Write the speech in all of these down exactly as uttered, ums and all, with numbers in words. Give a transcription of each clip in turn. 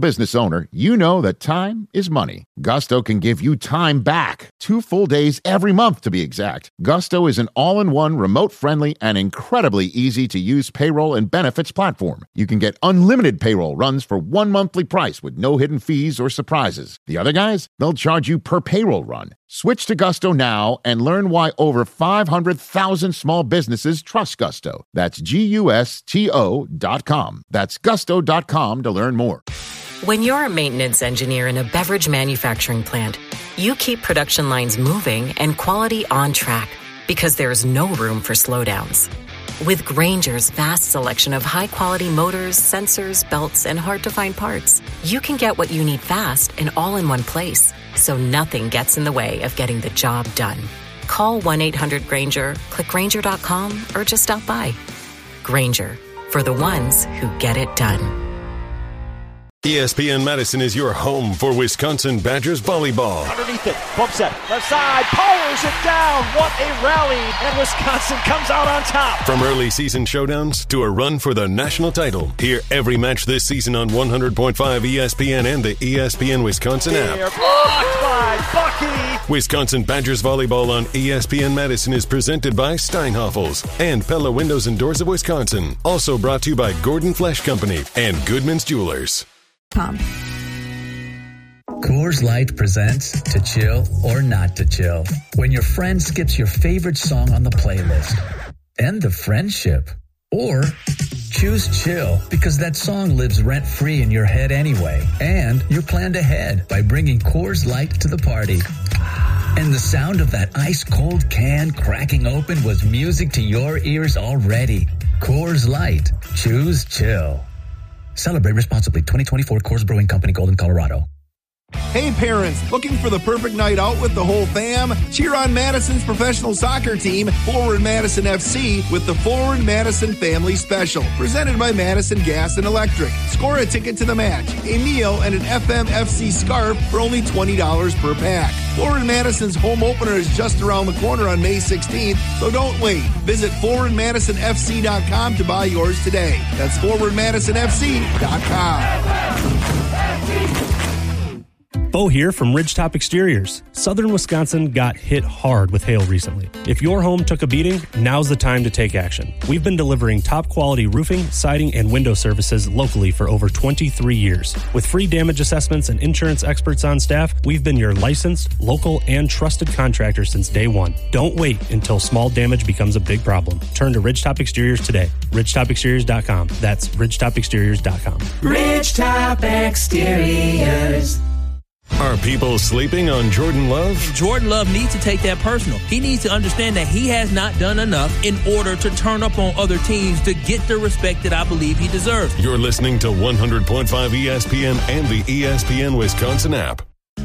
business owner, you know that time is money. Gusto can give you time back. Two full days every month, to be exact. Gusto is an all-in-one, remote-friendly, and incredibly easy-to-use payroll and benefits platform. You can get unlimited payroll runs for one monthly price with no hidden fees or surprises. The other guys, they'll charge you per payroll run. Switch to Gusto now and learn why over five hundred thousand small businesses trust Gusto. That's G U S T O dot com. That's gusto dot com to learn more. When you're a maintenance engineer in a beverage manufacturing plant, you keep production lines moving and quality on track because there's no room for slowdowns. With Grainger's vast selection of high-quality motors, sensors, belts, and hard-to-find parts, you can get what you need fast and all in one place, so nothing gets in the way of getting the job done. Call one eight hundred Grainger, click Grainger dot com, or just stop by. Grainger, for the ones who get it done. E S P N Madison is your home for Wisconsin Badgers volleyball. Underneath it, bump set, left side, powers it down. What a rally, and Wisconsin comes out on top. From early season showdowns to a run for the national title, hear every match this season on one hundred point five E S P N and the E S P N Wisconsin app. Here, blocked by Bucky. Wisconsin Badgers volleyball on E S P N Madison is presented by Steinhoffels and Pella Windows and Doors of Wisconsin. Also brought to you by Gordon Flesh Company and Goodman's Jewelers. Tom. Coors Light presents To Chill or Not to Chill. When your friend skips your favorite song on the playlist. End the friendship. Or choose chill because that song lives rent-free in your head anyway. And you're planned ahead by bringing Coors Light to the party. And the sound of that ice-cold can cracking open was music to your ears already. Coors Light. Choose chill. Celebrate responsibly. twenty twenty-four Coors Brewing Company, Golden, Colorado. Hey parents, looking for the perfect night out with the whole fam? Cheer on Madison's professional soccer team, Forward Madison F C, with the Forward Madison Family Special, presented by Madison Gas and Electric. Score a ticket to the match, a meal, and an F M F C scarf for only twenty dollars per pack. Forward Madison's home opener is just around the corner on May sixteenth, so don't wait. Visit forward madison f c dot com to buy yours today. That's forward madison f c dot com. Bo here from Ridgetop Exteriors. Southern Wisconsin got hit hard with hail recently. If your home took a beating, now's the time to take action. We've been delivering top quality roofing, siding, and window services locally for over twenty-three years. With free damage assessments and insurance experts on staff, we've been your licensed, local, and trusted contractor since day one. Don't wait until small damage becomes a big problem. Turn to Ridgetop Exteriors today. ridgetop exteriors dot com. That's ridgetop exteriors dot com. Ridgetop Exteriors. Are people sleeping on Jordan Love? Jordan Love needs to take that personal. He needs to understand that he has not done enough in order to turn up on other teams to get the respect that I believe he deserves. You're listening to one hundred point five E S P N and the E S P N Wisconsin app.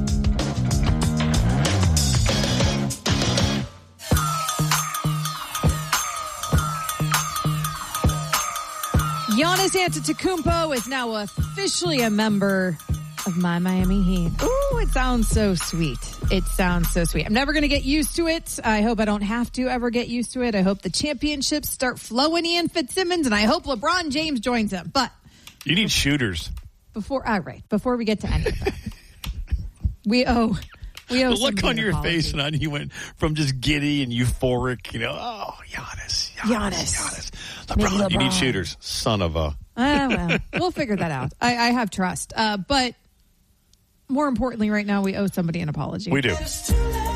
Giannis Antetokounmpo is now officially a member of my Miami Heat. Ooh, it sounds so sweet. It sounds so sweet. I'm never going to get used to it. I hope I don't have to ever get used to it. I hope the championships start flowing in Fitzsimmons, and I hope LeBron James joins them. But you need shooters. Before, all right, before we get to any of that, we owe... We owe the look on your apology. face and on you went from just giddy and euphoric, you know, oh, Giannis, Giannis, Giannis. Giannis. LeBron, LeBron, you need shooters. Son of a... uh, well, we'll figure that out. I, I have trust. Uh, but more importantly, right now, we owe somebody an apology. We do. Is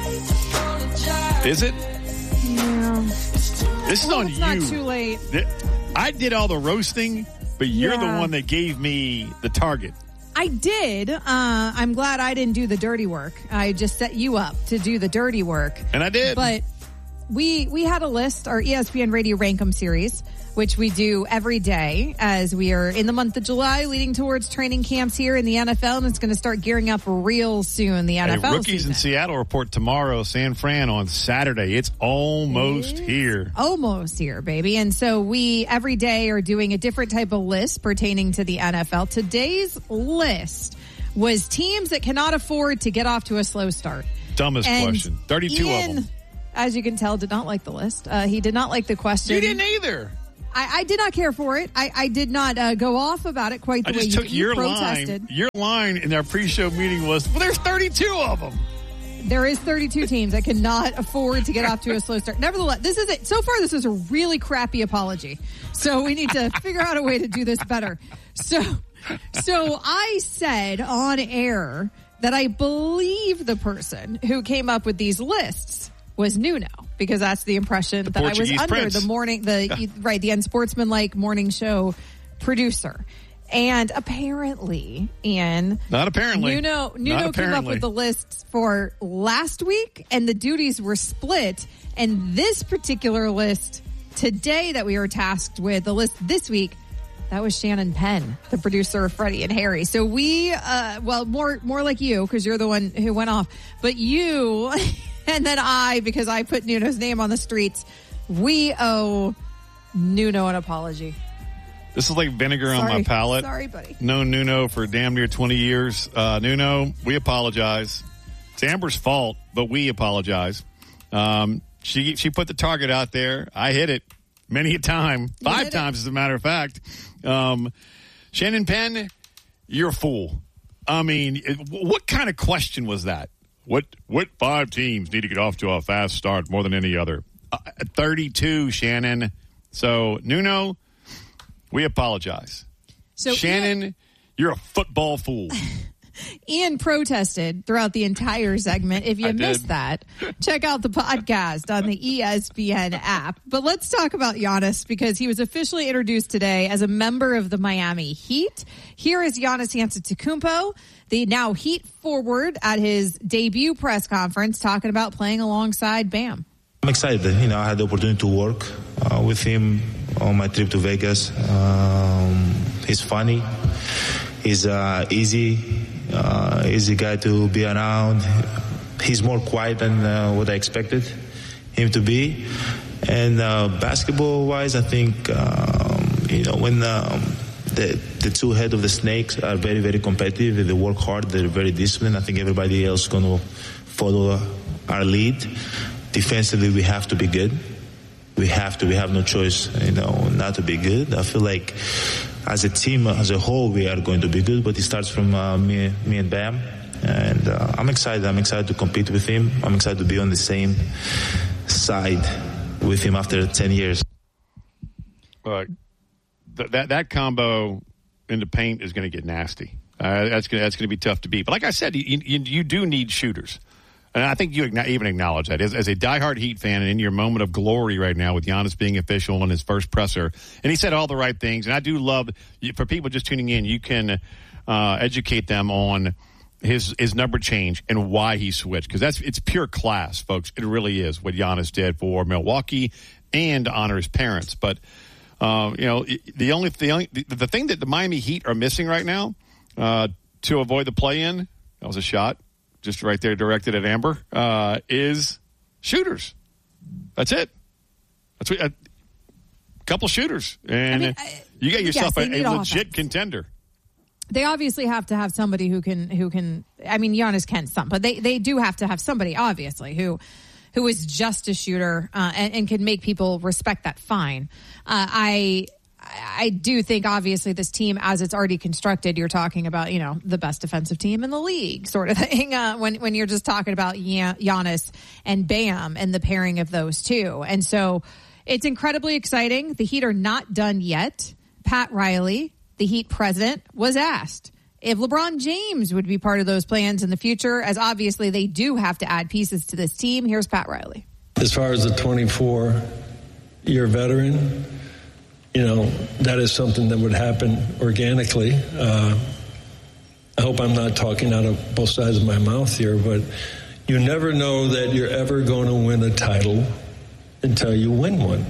it? Yeah. This is well, on it's you. It's not too late. I did all the roasting, but you're yeah. the one that gave me the target. I did. Uh, I'm glad I didn't do the dirty work. I just set you up to do the dirty work. And I did. But we we had a list, our E S P N Radio Rankum series, which we do every day as we are in the month of July, leading towards training camps here in the N F L, and it's going to start gearing up real soon, the N F L hey, rookies season. in Seattle report tomorrow, San Fran on Saturday. It's almost it's here. Almost here, baby. And so we, every day, are doing a different type of list pertaining to the N F L. Today's list was teams that cannot afford to get off to a slow start. Dumbest and question. thirty-two Ian, of them. As you can tell, did not like the list. Uh, he did not like the question. You didn't either. I, I did not care for it. I, I did not uh, go off about it quite the I way just you, took you your protested. line. Your line in our pre-show meeting was, well, there's thirty-two of them. There is thirty-two teams that cannot afford to get off to a slow start. Nevertheless, this is it. So far, this is a really crappy apology. So we need to figure out a way to do this better. So, so I said on air that I believe the person who came up with these lists was Nuno, because that's the impression the that Portuguese I was under Prince. the morning, the Yeah. right, the unsportsmanlike morning show producer. And apparently, Ian, Not apparently. Nuno, Nuno Not came up apparently. with the list for last week, and the duties were split. And this particular list today that we were tasked with, the list this week, that was Shannon Penn, the producer of Freddie and Harry. So we, uh, well, more more like you, because you're the one who went off. But you, and then I, because I put Nuno's name on the streets, we owe Nuno an apology. This is like vinegar Sorry. on my palate. Sorry, buddy. Known Nuno for damn near twenty years. Uh, Nuno, we apologize. It's Amber's fault, but we apologize. Um, she she put the target out there. I hit it many a time, five times as a matter of fact. Um, Shannon Penn, you're a fool. I mean, it, what kind of question was that? What what five teams need to get off to a fast start more than any other? Uh, thirty-two, Shannon. So, Nuno, we apologize. So Shannon, Ian, you're a football fool. Ian protested throughout the entire segment. If you I missed did. that, check out the podcast on the E S P N app. But let's talk about Giannis, because he was officially introduced today as a member of the Miami Heat. Here is Giannis Antetokounmpo, the now Heat forward, at his debut press conference, talking about playing alongside Bam. I'm excited. You know, I had the opportunity to work uh, with him on my trip to Vegas. Um, he's funny. He's uh, easy, uh, easy guy to be around. He's more quiet than uh, what I expected him to be. And uh, basketball-wise, I think um, you know when um, the the two head of the snakes are very, very competitive. They work hard. They're very disciplined. I think everybody else is going to follow our lead. Defensively, we have to be good. We have to. We have no choice, you know, not to be good. I feel like as a team, as a whole, we are going to be good. But it starts from uh, me, me and Bam, and uh, I'm excited. I'm excited to compete with him. I'm excited to be on the same side with him after ten years. Look, th- that that combo in the paint is going to get nasty. Uh, that's going that's going to be tough to beat. But like I said, you, you, you do need shooters. And I think you even acknowledge that. As, as a diehard Heat fan and in your moment of glory right now with Giannis being official in his first presser, and he said all the right things. And I do love, for people just tuning in, you can uh, educate them on his his number change and why he switched. Because that's it's pure class, folks. It really is what Giannis did for Milwaukee and to honor his parents. But, uh, you know, the only, the, only the, the thing that the Miami Heat are missing right now uh, to avoid the play-in, that was a shot. Just right there directed at Amber, uh, is shooters. That's it. That's what, a couple shooters. And I mean, I, you got yourself yes, a, a legit offense. contender. They obviously have to have somebody who can, who can, I mean, Giannis can some, but they, they do have to have somebody, obviously, who, who is just a shooter, uh, and, and can make people respect that fine. Uh, I, I do think, obviously, this team, as it's already constructed, you're talking about, you know, the best defensive team in the league sort of thing, uh, when, when you're just talking about Giannis and Bam and the pairing of those two. And so it's incredibly exciting. The Heat are not done yet. Pat Riley, the Heat president, was asked if LeBron James would be part of those plans in the future, as obviously they do have to add pieces to this team. Here's Pat Riley. As far as the twenty-four-year veteran, you know, that is something that would happen organically. Uh, I hope I'm not talking out of both sides of my mouth here, but you never know that you're ever going to win a title until you win one.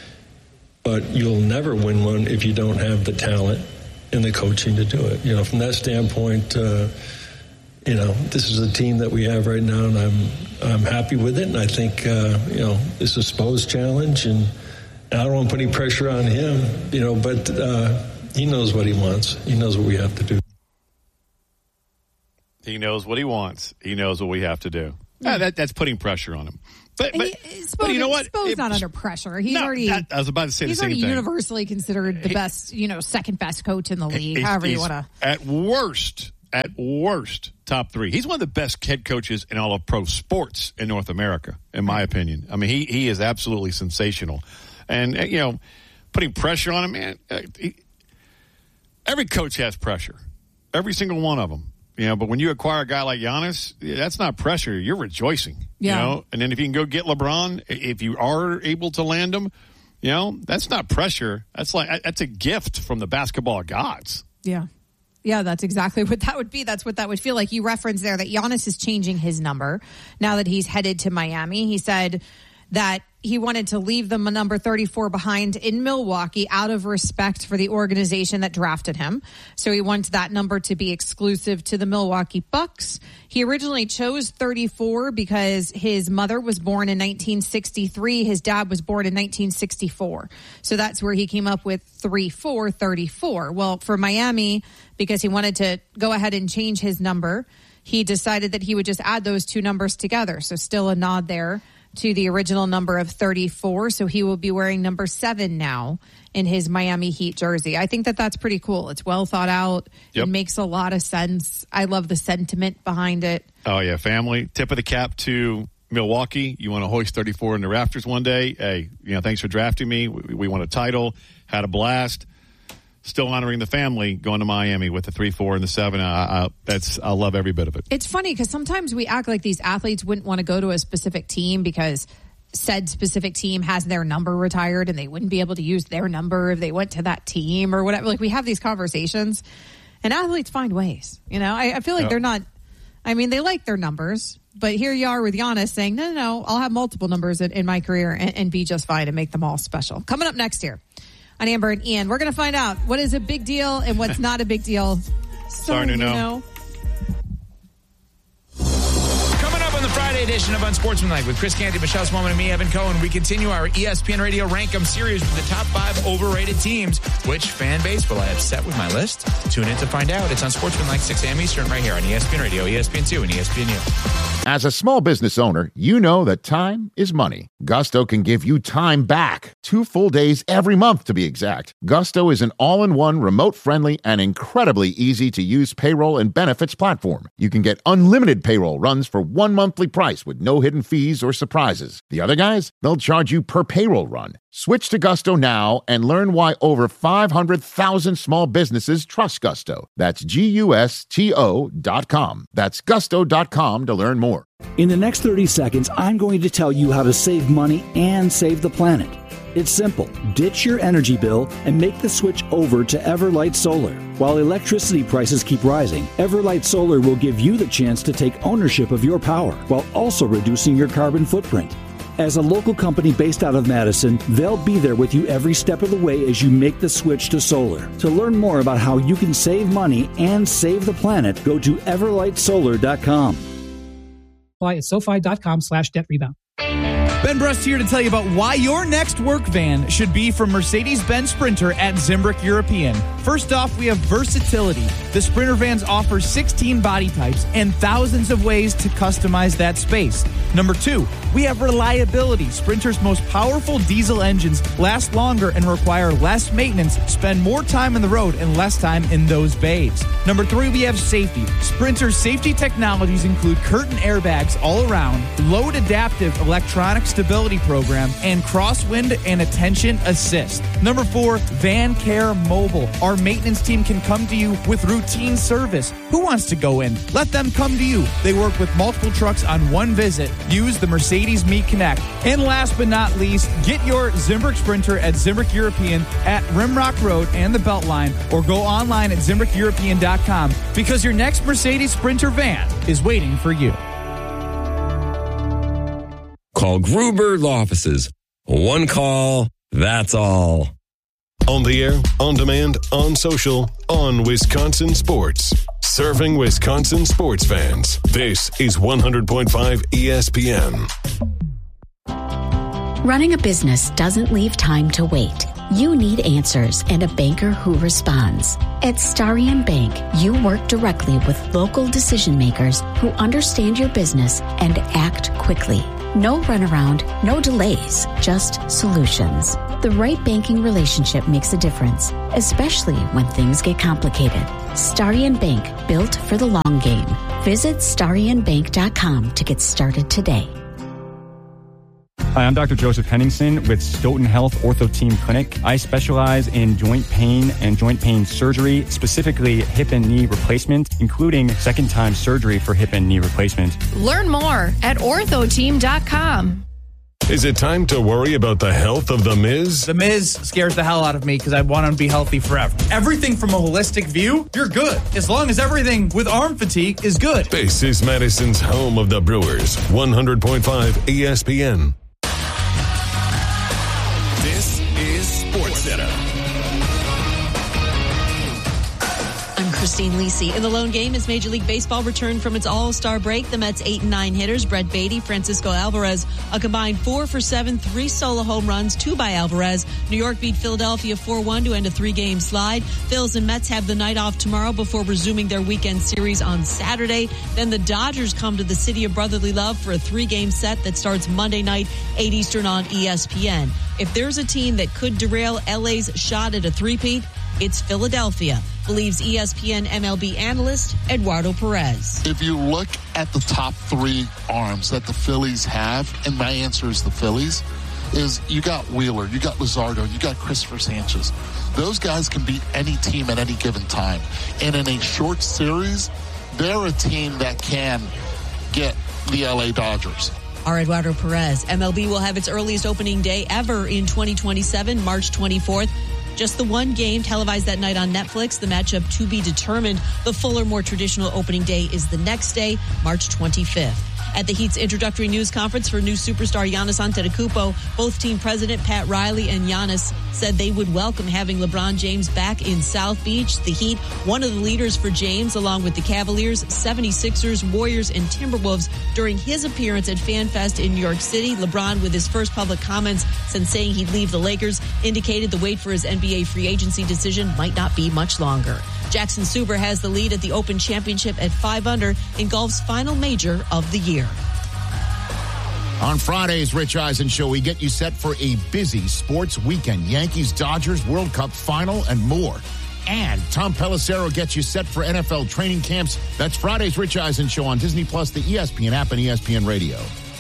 But you'll never win one if you don't have the talent and the coaching to do it. You know, from that standpoint, uh, you know, this is a team that we have right now, and I'm I'm happy with it. And I think, uh, you know, it's a Spo's challenge, and I don't want to put any pressure on him, you know, but uh, he knows what he wants. He knows what we have to do. He knows what he wants. He knows what we have to do. Uh, that that's putting pressure on him. But, but, he, but you know what? Spo's It- not under pressure. He's no, already. that- I was about to say the he's same already thing. universally considered the best, you know, second best coach in the league. He's- however you he's want to. At worst, at worst, top three. He's one of the best head coaches in all of pro sports in North America, in my opinion. I mean, he he is absolutely sensational, and uh, you know, putting pressure on him, man. Uh, he, every coach has pressure, every single one of them. You know, but when you acquire a guy like Giannis, that's not pressure. You're rejoicing. Yeah. You know, and then if you can go get LeBron, if you are able to land him, you know, that's not pressure. That's like that's a gift from the basketball gods. Yeah. Yeah, that's exactly what that would be. That's what that would feel like. You referenced there that Giannis is changing his number now that he's headed to Miami. He said that he wanted to leave the number thirty-four behind in Milwaukee out of respect for the organization that drafted him. So he wants that number to be exclusive to the Milwaukee Bucks. He originally chose thirty-four because his mother was born in nineteen sixty-three. His dad was born in nineteen sixty-four. So that's where he came up with three four thirty-four. Well, for Miami, because he wanted to go ahead and change his number, he decided that he would just add those two numbers together. So still a nod there to the original number of thirty-four. So he will be wearing number seven now in his Miami Heat jersey. I think that that's pretty cool. It's well thought out. Yep. It makes a lot of sense. I love the sentiment behind it. Oh, yeah, family. Tip of the cap to Milwaukee. You want to hoist thirty-four in the rafters one day? Hey, you know, thanks for drafting me. We, we won a title, had a blast. Still honoring the family, going to Miami with the three, four, and the seven. I, I, that's I love every bit of it. It's funny because sometimes we act like these athletes wouldn't want to go to a specific team because said specific team has their number retired and they wouldn't be able to use their number if they went to that team or whatever. Like, we have these conversations, and athletes find ways. You know, I, I feel like Yeah. they're not. I mean, they like their numbers, but here you are with Giannis saying, no, no, no, I'll have multiple numbers in, in my career and, and be just fine and make them all special. Coming up next year on Amber and Ian, we're going to find out what is a big deal and what's not a big deal. So, Sorry, Nuno. you know. Coming up on the Friday edition of Unsportsmanlike with Chris Canty, Michelle Swellman, and me, Evan Cohen, we continue our E S P N Radio Rank 'em series with the top five overrated teams. Which fan base will I upset with my list? Tune in to find out. It's Unsportsmanlike, six a.m. Eastern, right here on E S P N Radio, E S P N two, and E S P N U. As a small business owner, you know that time is money. Gusto can give you time back. Two full days every month, to be exact. Gusto is an all-in-one, remote-friendly, and incredibly easy-to-use payroll and benefits platform. You can get unlimited payroll runs for one monthly price with no hidden fees or surprises. The other guys, they'll charge you per payroll run. Switch to Gusto now and learn why over five hundred thousand small businesses trust Gusto. That's G U S T O dot com. That's gusto dot com to learn more. In the next thirty seconds, I'm going to tell you how to save money and save the planet. It's simple. Ditch your energy bill and make the switch over to Everlight Solar. While electricity prices keep rising, Everlight Solar will give you the chance to take ownership of your power while also reducing your carbon footprint. As a local company based out of Madison, they'll be there with you every step of the way as you make the switch to solar. To learn more about how you can save money and save the planet, go to everlight solar dot com. Apply at SoFi.com slash debt rebound. Ben Brust here to tell you about why your next work van should be from Mercedes-Benz Sprinter at Zimbrick European. First off, we have versatility. The Sprinter vans offer sixteen body types and thousands of ways to customize that space. Number two, we have reliability. Sprinter's most powerful diesel engines last longer and require less maintenance, spend more time on the road and less time in those bays. Number three, we have safety. Sprinter's safety technologies include curtain airbags all around, load adaptive electronic stability program, and crosswind and attention assist. Number four, Van Care Mobile. Our maintenance team can come to you with routine service. Who wants to go in? Let them come to you. They work with multiple trucks on one visit. Use the Mercedes Me Connect. And last but not least, get your Zimbrick Sprinter at Zimbrick European at Rimrock Road and the Beltline, or go online at zimbrick european dot com because your next Mercedes Sprinter van is waiting for you. Call Gruber Law Offices. One call, that's all. On the air, on demand, on social, on Wisconsin Sports. Serving Wisconsin sports fans. This is one hundred point five E S P N. Running a business doesn't leave time to wait. You need answers and a banker who responds. At Starion Bank, you work directly with local decision makers who understand your business and act quickly. No runaround, no delays, just solutions. The right banking relationship makes a difference, especially when things get complicated. Starion Bank, built for the long game. Visit starion bank dot com to get started today. Hi, I'm Doctor Joseph Henningsen with Stoughton Health Ortho Team Clinic. I specialize in joint pain and joint pain surgery, specifically hip and knee replacement, including second-time surgery for hip and knee replacement. Learn more at ortho team dot com. Is it time to worry about the health of The Miz? The Miz scares the hell out of me because I want him to be healthy forever. Everything from a holistic view, you're good. As long as everything with arm fatigue is good. This is Madison's home of the Brewers, one hundred point five E S P N. This is SportsCenter. I'm Christine Lisi. In the lone game, as Major League Baseball returned from its all-star break, the Mets' eight and nine hitters, Brett Baty, Francisco Alvarez, a combined four for seven, three solo home runs, two by Alvarez. New York beat Philadelphia four one to end a three-game slide. Phils and Mets have the night off tomorrow before resuming their weekend series on Saturday. Then the Dodgers come to the City of Brotherly Love for a three-game set that starts Monday night, eight Eastern on E S P N. If there's a team that could derail L A's shot at a three-peat, it's Philadelphia, believes E S P N M L B analyst Eduardo Perez. If you look at the top three arms that the Phillies have, and my answer is the Phillies, is you got Wheeler, you got Luzardo, you got Christopher Sanchez. Those guys can beat any team at any given time. And in a short series, they're a team that can get the L A Dodgers. Our Eduardo Perez. M L B will have its earliest opening day ever in twenty twenty-seven, March twenty-fourth. Just the one game televised that night on Netflix. The matchup to be determined. The fuller, more traditional opening day is the next day, March twenty-fifth. At the Heat's introductory news conference for new superstar Giannis Antetokounmpo, both team president Pat Riley and Giannis said they would welcome having LeBron James back in South Beach. The Heat, one of the leaders for James, along with the Cavaliers, seventy-sixers, Warriors, and Timberwolves during his appearance at FanFest in New York City. LeBron, with his first public comments since saying he'd leave the Lakers, indicated the wait for his N B A free agency decision might not be much longer. Jackson Suber has the lead at the Open Championship at five under in golf's final major of the year. On Friday's Rich Eisen Show, we get you set for a busy sports weekend. Yankees, Dodgers, World Cup final, and more. And Tom Pelissero gets you set for N F L training camps. That's Friday's Rich Eisen Show on Disney Plus, the E S P N app, and E S P N Radio.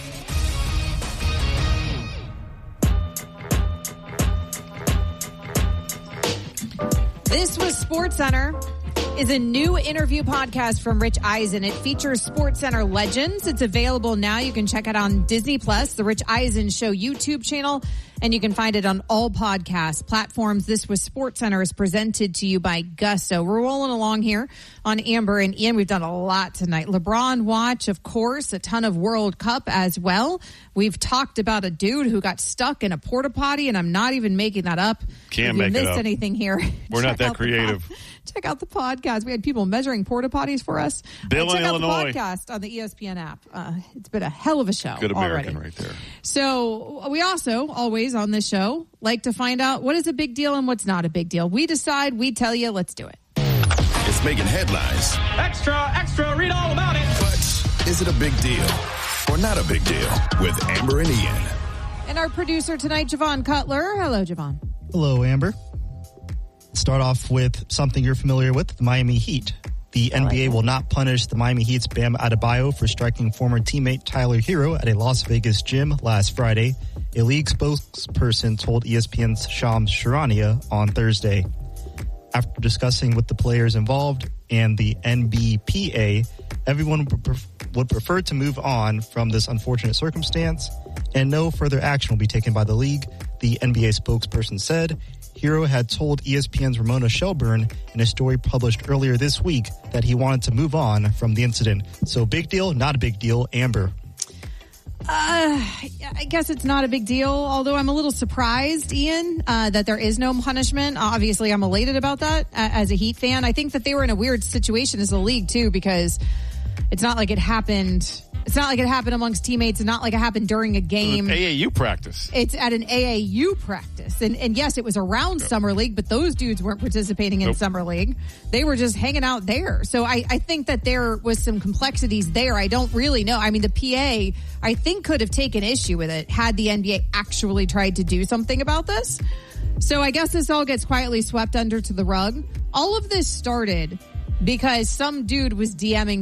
This was SportsCenter. Is a new interview podcast from Rich Eisen. It features SportsCenter legends. It's available now. You can check it on Disney Plus, the Rich Eisen Show YouTube channel, and you can find it on all podcast platforms. This was SportsCenter is presented to you by Gusto. We're rolling along here on Amber and Ian. We've done a lot tonight. LeBron watch, of course, a ton of World Cup as well. We've talked about a dude who got stuck in a porta potty, and I'm not even making that up. Can't if make you it missed up. anything here, We're not that creative. Check out the podcast. We had people measuring porta potties for us. Bill uh, check in out Illinois. the podcast on the E S P N app. Uh, it's been a hell of a show. Good American already. right there. So we also always on this show like to find out what is a big deal and what's not a big deal. We decide. We tell you. Let's do it. It's making headlines. Extra, extra, read all about it. But is it a big deal or not a big deal with Amber and Ian? And our producer tonight, Javon Cutler. Hello, Javon. Hello, Amber. Start off with something you're familiar with, the Miami Heat. The N B A will not punish the Miami Heat's Bam Adebayo for striking former teammate Tyler Hero at a Las Vegas gym last Friday, a league spokesperson told E S P N's Shams Charania on Thursday. After discussing with the players involved and the N B P A, everyone would prefer to move on from this unfortunate circumstance, and no further action will be taken by the league, the N B A spokesperson said. Hero had told E S P N's Ramona Shelburne in a story published earlier this week that he wanted to move on from the incident. So big deal, not a big deal, Amber? Uh, I guess it's not a big deal, although I'm a little surprised, Ian, uh, that there is no punishment. Obviously, I'm elated about that uh, as a Heat fan. I think that they were in a weird situation as a league, too, because it's not like it happened It's not like it happened amongst teammates. It's not like it happened during a game. A A U practice. It's at an A A U practice. And, and yes, it was around yep. Summer League, but those dudes weren't participating in nope. Summer League. They were just hanging out there. So I, I think that there was some complexities there. I don't really know. I mean, the P A, I think, could have taken issue with it had the N B A actually tried to do something about this. So I guess this all gets quietly swept under to the rug. All of this started because some dude was DMing